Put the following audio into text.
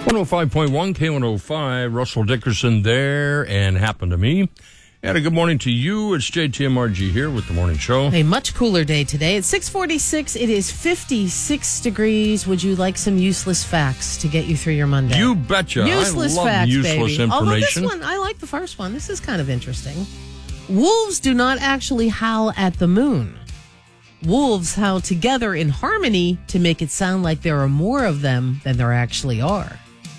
105.1 K105, Russell Dickerson there, and happened to me. And a good morning to you. It's JTMRG here with the morning show. A much cooler day today. It's 6:46. It is 56 degrees. Would you like some useless facts to get you through your Monday? You betcha. Useless I love facts, useless baby. information. Although this one, I like the first one. This is kind of interesting. Wolves do not actually howl at the moon. Wolves howl together in harmony to make it sound like there are more of them than there actually are.